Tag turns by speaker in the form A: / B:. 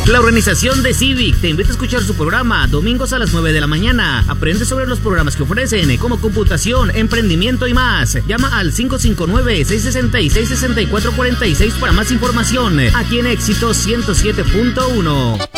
A: La organización de Civic te invita a escuchar su programa domingos a las 9 de la mañana. Aprende sobre los programas que ofrecen, como computación, emprendimiento y más. Llama al 559-666-6446 para más información. Aquí en Éxito 107.1.